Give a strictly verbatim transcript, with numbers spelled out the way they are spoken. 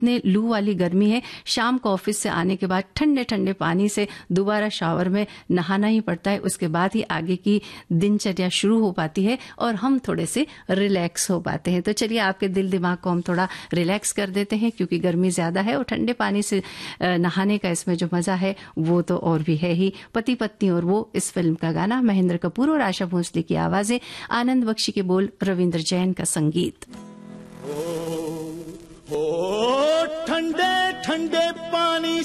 इतने लू वाली गर्मी है, शाम को ऑफिस से आने के बाद ठंडे ठंडे पानी से दोबारा शावर में नहाना ही पड़ता है। उसके बाद ही आगे की दिनचर्या शुरू हो पाती है और हम थोड़े से रिलैक्स हो पाते हैं। तो चलिए आपके दिल दिमाग को हम थोड़ा रिलैक्स कर देते हैं, क्योंकि गर्मी ज्यादा है और ठंडे पानी से नहाने का इसमें जो मजा है वो तो और भी है ही। पति पत्नी और वो, इस फिल्म का गाना महेंद्र कपूर और आशा भोसले की आवाजें, आनंद बख्शी के बोल, रविंद्र जैन का संगीत। ओ, ओ, ठंडे ठंडे पानी